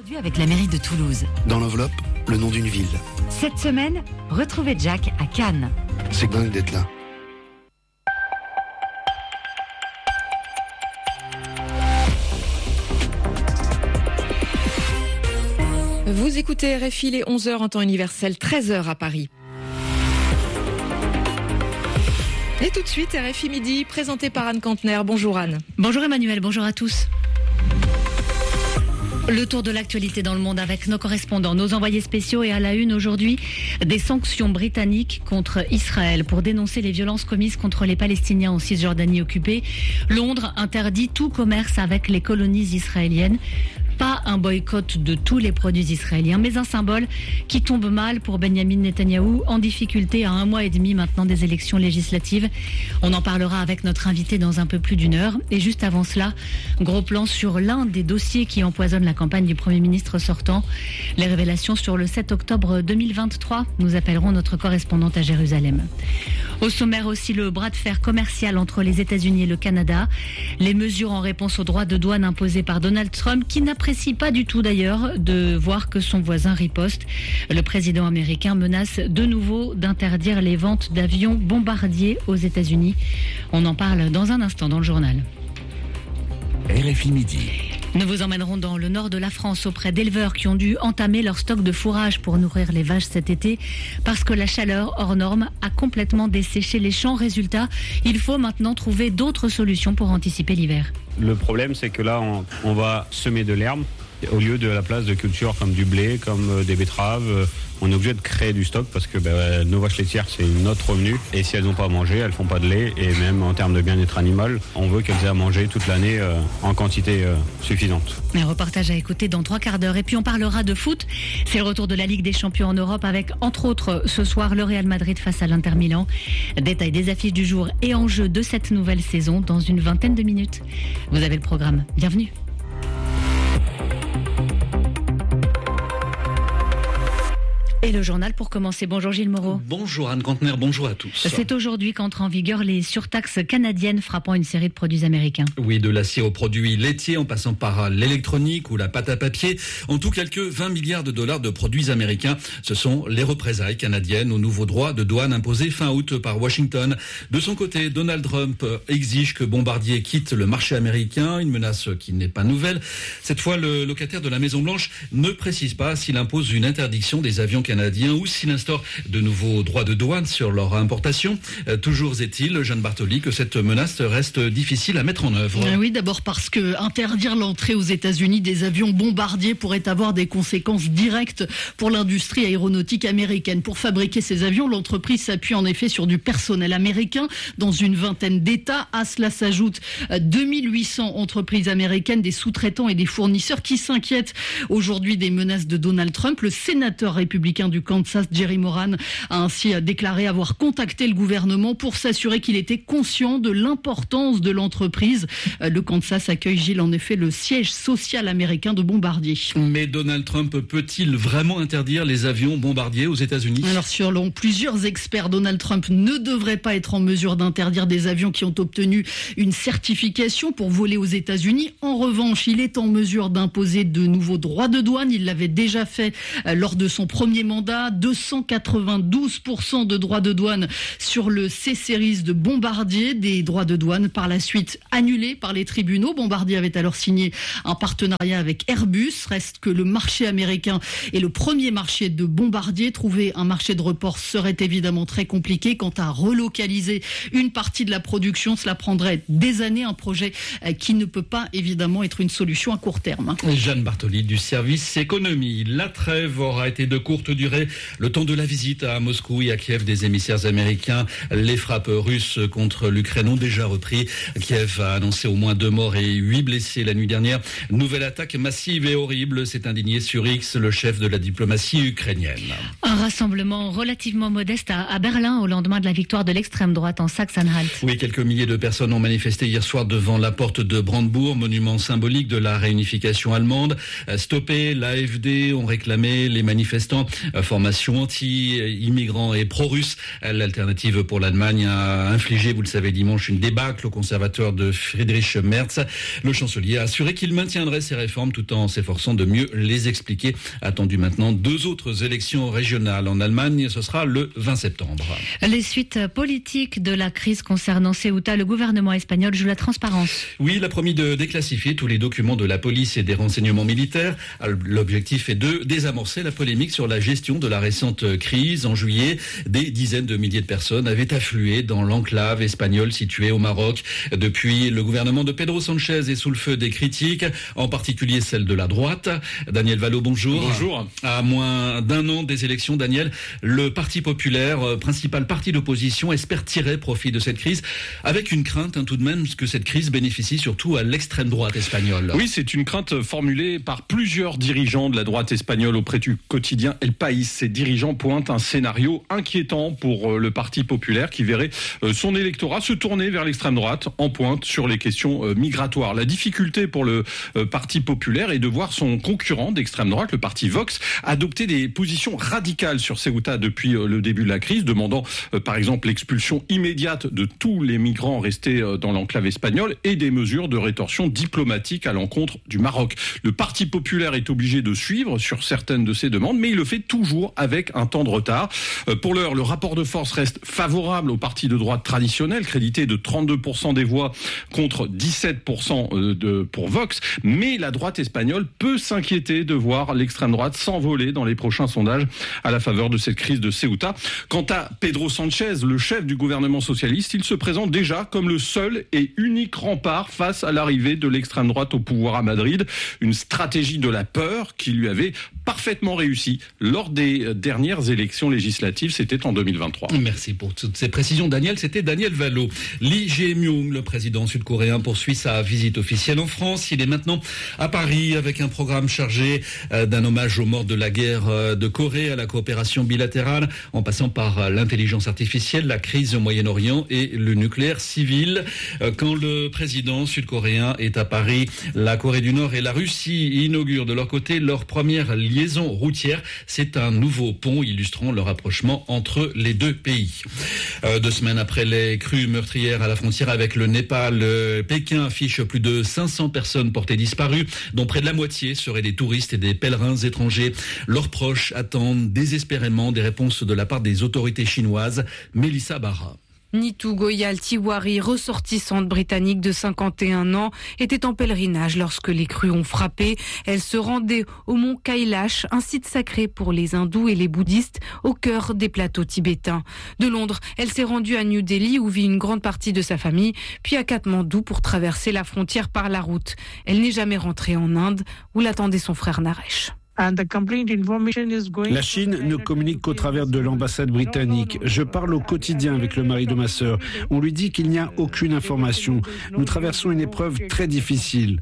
Produit avec la mairie de Toulouse. Dans l'enveloppe, le nom d'une ville. Cette semaine, retrouvez Jack à Cannes. C'est dingue d'être là. Vous écoutez RFI, les 11h en temps universel, 13h à Paris. Et tout de suite, RFI Midi, présenté par Anne Kantner. Bonjour Anne. Bonjour Emmanuel, bonjour à tous. Le tour de l'actualité dans le monde avec nos correspondants, nos envoyés spéciaux et à la une aujourd'hui, des sanctions britanniques contre Israël pour dénoncer les violences commises contre les Palestiniens en Cisjordanie occupée. Londres interdit tout commerce avec les colonies israéliennes. Pas un boycott de tous les produits israéliens, mais un symbole qui tombe mal pour Benyamin Netanyahou, en difficulté à 1 mois et demi maintenant des élections législatives. On en parlera avec notre invité dans un peu plus d'une heure. Et juste avant cela, gros plan sur l'un des dossiers qui empoisonne la campagne du Premier ministre sortant. Les révélations sur le 7 octobre 2023. Nous appellerons notre correspondante à Jérusalem. Au sommaire aussi, le bras de fer commercial entre les États-Unis et le Canada. Les mesures en réponse aux droits de douane imposés par Donald Trump, qui n'apprécie pas du tout d'ailleurs de voir que son voisin riposte. Le président américain menace de nouveau d'interdire les ventes d'avions bombardiers aux États-Unis. On en parle dans un instant dans le journal. RFI Midi. Nous vous emmènerons dans le nord de la France auprès d'éleveurs qui ont dû entamer leur stock de fourrage pour nourrir les vaches cet été parce que la chaleur hors norme a complètement desséché les champs. Résultat, il faut maintenant trouver d'autres solutions pour anticiper l'hiver. Le problème, c'est que là, on va semer de l'herbe au lieu de la place de culture comme du blé, comme des betteraves. On est obligé de créer du stock parce que nos vaches laitières, c'est notre revenu. Et si elles n'ont pas à manger, elles font pas de lait. Et même en termes de bien-être animal, on veut qu'elles aient à manger toute l'année en quantité suffisante. Un reportage à écouter dans 3 quarts d'heure. Et puis on parlera de foot. C'est le retour de la Ligue des Champions en Europe avec, entre autres, ce soir, le Real Madrid face à l'Inter Milan. Détail des affiches du jour et enjeux de cette nouvelle saison dans une vingtaine de minutes. Vous avez le programme. Bienvenue. Et le journal pour commencer. Bonjour Gilles Moreau. Bonjour Anne Kantner, bonjour à tous. C'est aujourd'hui qu'entrent en vigueur les surtaxes canadiennes frappant une série de produits américains. Oui, de l'acier aux produits laitiers en passant par l'électronique ou la pâte à papier. En tout, quelques 20 milliards de dollars de produits américains. Ce sont les représailles canadiennes aux nouveaux droits de douane imposés fin août par Washington. De son côté, Donald Trump exige que Bombardier quitte le marché américain. Une menace qui n'est pas nouvelle. Cette fois, le locataire de la Maison-Blanche ne précise pas s'il impose une interdiction des avions canadiens ou s'il instaure de nouveaux droits de douane sur leur importation. Toujours est-il, Jeanne Bartoli, que cette menace reste difficile à mettre en œuvre. Oui, d'abord parce que interdire l'entrée aux États-Unis des avions bombardiers pourrait avoir des conséquences directes pour l'industrie aéronautique américaine. Pour fabriquer ces avions, l'entreprise s'appuie en effet sur du personnel américain dans une vingtaine d'États. À cela s'ajoutent 2800 entreprises américaines, des sous-traitants et des fournisseurs qui s'inquiètent aujourd'hui des menaces de Donald Trump. Le sénateur républicain du Kansas, Jerry Moran, a ainsi déclaré avoir contacté le gouvernement pour s'assurer qu'il était conscient de l'importance de l'entreprise. Le Kansas accueille, Gilles, en effet, le siège social américain de Bombardier. Mais Donald Trump peut-il vraiment interdire les avions bombardiers aux États-Unis ? Alors, selon plusieurs experts, Donald Trump ne devrait pas être en mesure d'interdire des avions qui ont obtenu une certification pour voler aux États-Unis. En revanche, il est en mesure d'imposer de nouveaux droits de douane. Il l'avait déjà fait lors de son premier mandat. 292% de droits de douane sur le C-Series de Bombardier, des droits de douane par la suite annulés par les tribunaux. Bombardier avait alors signé un partenariat avec Airbus. Reste que le marché américain est le premier marché de Bombardier. Trouver un marché de report serait évidemment très compliqué. Quant à relocaliser une partie de la production, cela prendrait des années, un projet qui ne peut pas évidemment être une solution à court terme. Jeanne Bartoli du service économie. La trêve aura été de courte durée. Le temps de la visite à Moscou et à Kiev des émissaires américains. Les frappes russes contre l'Ukraine ont déjà repris. Kiev a annoncé au moins 2 morts et 8 blessés la nuit dernière. Nouvelle attaque massive et horrible, s'est indigné sur X le chef de la diplomatie ukrainienne. Un rassemblement relativement modeste à Berlin au lendemain de la victoire de l'extrême droite en Sachsen-Anhalt. Oui, quelques milliers de personnes ont manifesté hier soir devant la porte de Brandebourg, monument symbolique de la réunification allemande. Stopper l'AfD, ont réclamé les manifestants. formation anti-immigrants et pro-russe. L'Alternative pour l'Allemagne a infligé, vous le savez, dimanche une débâcle au conservateur de Friedrich Merz. Le chancelier a assuré qu'il maintiendrait ces réformes tout en s'efforçant de mieux les expliquer. Attendu maintenant 2 autres élections régionales en Allemagne. Ce sera le 20 septembre. Les suites politiques de la crise concernant Ceuta, le gouvernement espagnol joue la transparence. Oui, il a promis de déclassifier tous les documents de la police et des renseignements militaires. L'objectif est de désamorcer la polémique sur la gestion de la récente crise. En juillet, des dizaines de milliers de personnes avaient afflué dans l'enclave espagnole située au Maroc. Depuis, le gouvernement de Pedro Sanchez est sous le feu des critiques, en particulier celle de la droite. Daniel Valo, bonjour. Bonjour. À moins d'1 an des élections, Daniel, le Parti populaire, principal parti d'opposition, espère tirer profit de cette crise, avec une crainte tout de même que cette crise bénéficie surtout à l'extrême droite espagnole. Oui, c'est une crainte formulée par plusieurs dirigeants de la droite espagnole auprès du quotidien El País. Ces dirigeants pointent un scénario inquiétant pour le Parti populaire qui verrait son électorat se tourner vers l'extrême droite en pointe sur les questions migratoires. La difficulté pour le Parti populaire est de voir son concurrent d'extrême droite, le parti Vox, adopter des positions radicales sur Ceuta depuis le début de la crise, demandant par exemple l'expulsion immédiate de tous les migrants restés dans l'enclave espagnole et des mesures de rétorsion diplomatique à l'encontre du Maroc. Le Parti populaire est obligé de suivre sur certaines de ces demandes, mais il le fait toujours avec un temps de retard. Pour l'heure, le rapport de force reste favorable au parti de droite traditionnel, crédité de 32% des voix contre 17% pour Vox, mais la droite espagnole peut s'inquiéter de voir l'extrême droite s'envoler dans les prochains sondages à la faveur de cette crise de Ceuta. Quant à Pedro Sanchez, le chef du gouvernement socialiste, il se présente déjà comme le seul et unique rempart face à l'arrivée de l'extrême droite au pouvoir à Madrid. Une stratégie de la peur qui lui avait parfaitement réussi lors des dernières élections législatives, c'était en 2023. Merci pour toutes ces précisions, Daniel. C'était Daniel Valo. Lee Jae-myung, le président sud-coréen, poursuit sa visite officielle en France. Il est maintenant à Paris avec un programme chargé d'un hommage aux morts de la guerre de Corée, à la coopération bilatérale, en passant par l'intelligence artificielle, la crise au Moyen-Orient et le nucléaire civil. Quand le président sud-coréen est à Paris, la Corée du Nord et la Russie inaugurent de leur côté leur première liaison routière. C'est un nouveau pont illustrant le rapprochement entre les deux pays. 2 semaines après les crues meurtrières à la frontière avec le Népal, Pékin affiche plus de 500 personnes portées disparues, dont près de la moitié seraient des touristes et des pèlerins étrangers. Leurs proches attendent désespérément des réponses de la part des autorités chinoises. Mélissa Barra. Nitu Goyal Tiwari, ressortissante britannique de 51 ans, était en pèlerinage lorsque les crues ont frappé. Elle se rendait au mont Kailash, un site sacré pour les hindous et les bouddhistes, au cœur des plateaux tibétains. De Londres, elle s'est rendue à New Delhi où vit une grande partie de sa famille, puis à Katmandou pour traverser la frontière par la route. Elle n'est jamais rentrée en Inde où l'attendait son frère Naresh. La Chine ne communique qu'au travers de l'ambassade britannique. Je parle au quotidien avec le mari de ma sœur. On lui dit qu'il n'y a aucune information. Nous traversons une épreuve très difficile.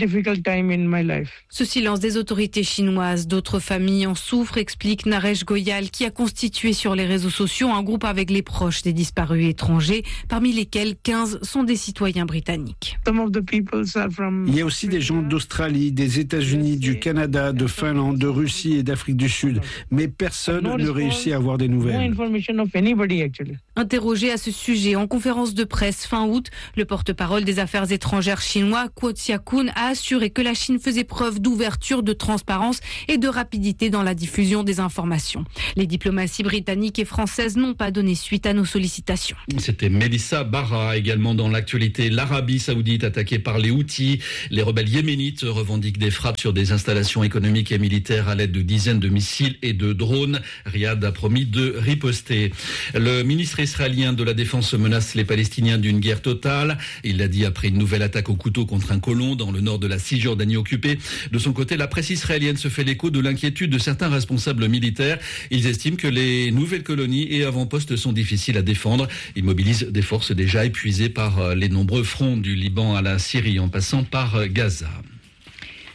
Ce silence des autorités chinoises, d'autres familles en souffrent, explique Naresh Goyal, qui a constitué sur les réseaux sociaux un groupe avec les proches des disparus étrangers, parmi lesquels 15 sont des citoyens britanniques. Il y a aussi des gens d'Australie, des États-Unis, du Canada, de Finlande, de Russie et d'Afrique du Sud, mais personne ne réussit à avoir des nouvelles. Interrogé à ce sujet en conférence de presse fin août, le porte-parole des affaires étrangères chinois, Guo Xiaokun, a assuré que la Chine faisait preuve d'ouverture, de transparence et de rapidité dans la diffusion des informations. Les diplomaties britanniques et françaises n'ont pas donné suite à nos sollicitations. C'était Mélissa Barra. Également dans l'actualité, l'Arabie Saoudite attaquée par les Houthis. Les rebelles yéménites revendiquent des frappes sur des installations économiques et militaires à l'aide de dizaines de missiles et de drones. Riyad a promis de riposter. Le ministre israélien de la Défense menace les Palestiniens d'une guerre totale. Il l'a dit après une nouvelle attaque au couteau contre un colon dans le nord de la Cisjordanie occupée. De son côté, la presse israélienne se fait l'écho de l'inquiétude de certains responsables militaires. Ils estiment que les nouvelles colonies et avant-postes sont difficiles à défendre. Ils mobilisent des forces déjà épuisées par les nombreux fronts du Liban à la Syrie en passant par Gaza.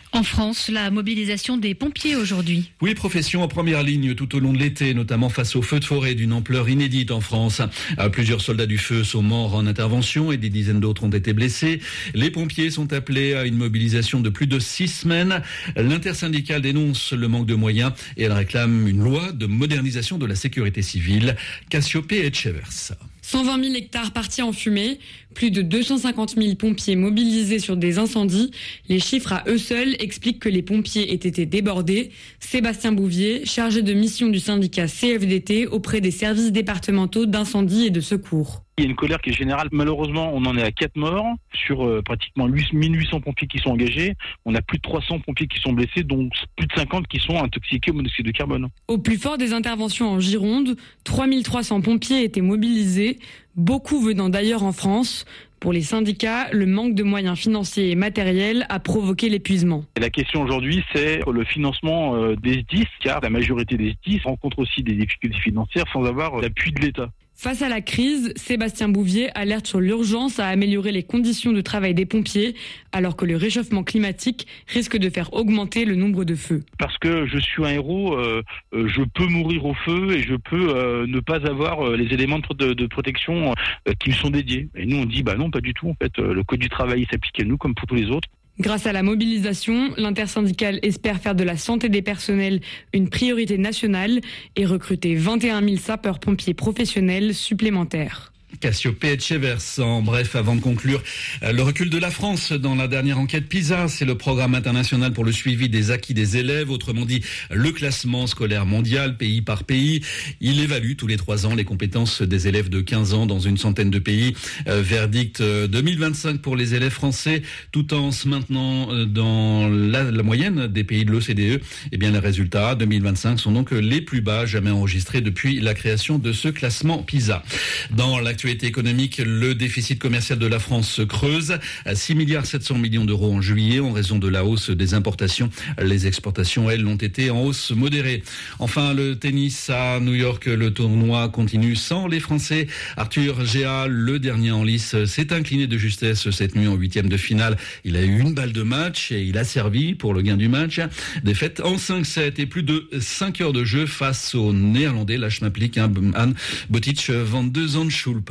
En France, la mobilisation des pompiers aujourd'hui. Oui, profession en première ligne tout au long de l'été, notamment face aux feux de forêt d'une ampleur inédite en France. Plusieurs soldats du feu sont morts en intervention et des dizaines d'autres ont été blessés. Les pompiers sont appelés à une mobilisation de plus de 6 semaines. L'intersyndicale dénonce le manque de moyens et elle réclame une loi de modernisation de la sécurité civile. Cassiopée Etchevers. 120 000 hectares partis en fumée, plus de 250 000 pompiers mobilisés sur des incendies. Les chiffres à eux seuls expliquent que les pompiers aient été débordés. Sébastien Bouvier, chargé de mission du syndicat CFDT auprès des services départementaux d'incendie et de secours. Il y a une colère qui est générale. Malheureusement, on en est à 4 morts sur pratiquement 1800 pompiers qui sont engagés. On a plus de 300 pompiers qui sont blessés, dont plus de 50 qui sont intoxiqués au monoxyde de carbone. Au plus fort des interventions en Gironde, 3300 pompiers étaient mobilisés, beaucoup venant d'ailleurs en France. Pour les syndicats, le manque de moyens financiers et matériels a provoqué l'épuisement. Et la question aujourd'hui, c'est le financement des SDIS, car la majorité des SDIS rencontrent aussi des difficultés financières sans avoir l'appui de l'État. Face à la crise, Sébastien Bouvier alerte sur l'urgence à améliorer les conditions de travail des pompiers, alors que le réchauffement climatique risque de faire augmenter le nombre de feux. Parce que je suis un héros, je peux mourir au feu et je peux ne pas avoir les éléments de protection qui me sont dédiés. Et nous on dit non, pas du tout. En fait, le code du travail s'applique à nous comme pour tous les autres. Grâce à la mobilisation, l'intersyndicale espère faire de la santé des personnels une priorité nationale et recruter 21 000 sapeurs-pompiers professionnels supplémentaires. Cassiopée Etchevers. En bref, avant de conclure, le recul de la France dans la dernière enquête PISA, c'est le programme international pour le suivi des acquis des élèves, autrement dit le classement scolaire mondial, pays par pays. Il évalue tous les 3 ans les compétences des élèves de 15 ans dans une centaine de pays. Verdict 2025 pour les élèves français, tout en se maintenant dans la moyenne des pays de l'OCDE. Eh bien, les résultats 2025 sont donc les plus bas jamais enregistrés depuis la création de ce classement PISA. Dans l'actualité économique, le déficit commercial de la France se creuse à 6,7 milliards d'euros en juillet en raison de la hausse des importations. Les exportations, elles, ont été en hausse modérée. Enfin, le tennis à New York, le tournoi continue sans les Français. Arthur Géa, le dernier en lice, s'est incliné de justesse cette nuit en 8e de finale. Il a eu une balle de match et il a servi pour le gain du match. Défaite en 5-7 et plus de 5 heures de jeu face au Néerlandais, là je m'applique, Anne Botic van de Zandschulp.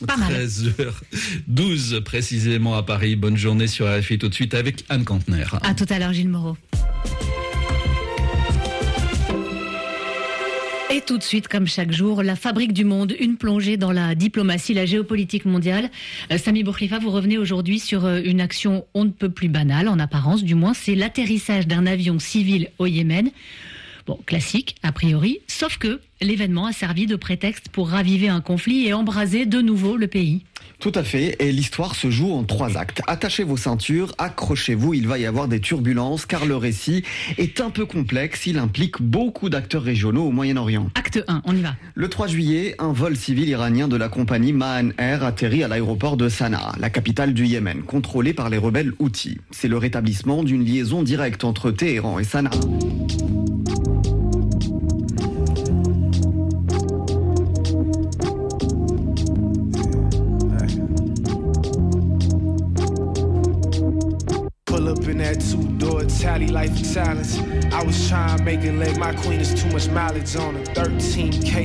13h12 précisément à Paris. Bonne journée sur RFI tout de suite avec Anne Kantner. À tout à l'heure, Gilles Moreau. Et tout de suite, comme chaque jour, la fabrique du monde, une plongée dans la diplomatie, la géopolitique mondiale. Sami Boukhlifa, vous revenez aujourd'hui sur une action on ne peut plus banale, en apparence du moins, c'est l'atterrissage d'un avion civil au Yémen. Bon, classique, a priori, sauf que l'événement a servi de prétexte pour raviver un conflit et embraser de nouveau le pays. Tout à fait, et l'histoire se joue en 3 actes. Attachez vos ceintures, accrochez-vous, il va y avoir des turbulences, car le récit est un peu complexe, il implique beaucoup d'acteurs régionaux au Moyen-Orient. Acte 1, on y va. Le 3 juillet, un vol civil iranien de la compagnie Mahan Air atterrit à l'aéroport de Sanaa, la capitale du Yémen, contrôlée par les rebelles Houthis. C'est le rétablissement d'une liaison directe entre Téhéran et Sanaa. That 2-door tally life in silence. I was trying to make it late. My queen is too much mileage on her. 13K